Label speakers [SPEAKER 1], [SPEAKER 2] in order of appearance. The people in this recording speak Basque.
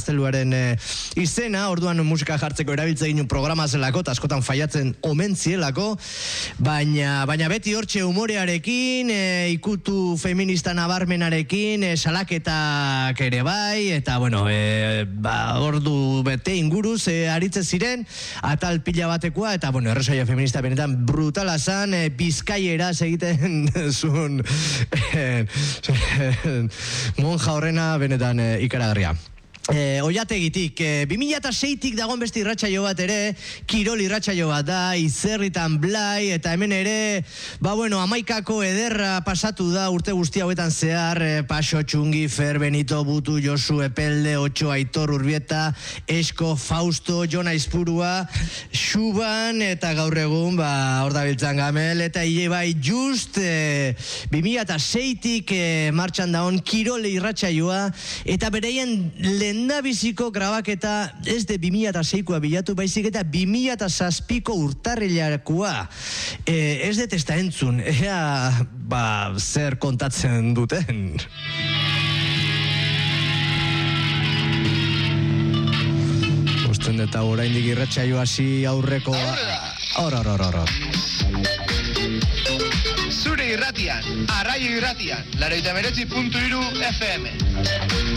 [SPEAKER 1] gazteluaren izena, orduan musika jartzeko erabiltze ginen programa zelako, eta askotan faiatzen omen zielako, baina beti hortxe humorearekin, ikutu feminista nabarmenarekin, salaketak ere bai, eta bueno, ordu bete inguruz aritzen ziren, atal pila batekoa, eta bueno, erresaio feminista benetan brutala zan, bizkaieraz egiten zuen monja horrena benetan ikaragarria. Oiategitik, 2006tik dagoen beste irratsaio bat ere, kirol irratsaio bat da, Izerritan Blai, eta hemen ere, amaikako ederra pasatu da urte guzti hauetan zehar, Paso Txungi, Fer Benito, Butu, Josu, Epelde, Otxo, Aitor, Urbieta, Esko, Fausto, Jon Aizpurua, Xuban, eta gaur egun, hor dabiltzan Gamel, eta hile bai just, 2006tik martxan dagoen kirol irratsaioa, eta bereien lehendabiziko grabaketa ez de 2006koa bilatu, baizik eta 2007ko urtarrilakoa. Ez dut ez da entzun, zer kontatzen duten. Usten eta oraindik irratsaio hasi aurreko... Hor.
[SPEAKER 2] Zure irratian, Arraio irratian, 89.3 FM.